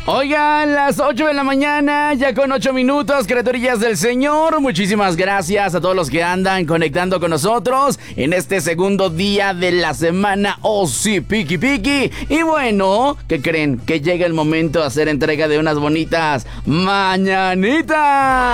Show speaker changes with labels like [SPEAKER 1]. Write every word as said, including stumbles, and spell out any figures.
[SPEAKER 1] Oigan, las ocho de la mañana, ya con ocho minutos, criaturillas del Señor. Muchísimas gracias a todos los que andan conectando con nosotros en este segundo día de la semana. Oh, sí, piqui piqui. Y bueno, ¿qué creen? Que llega el momento de hacer entrega de unas bonitas mañanitas.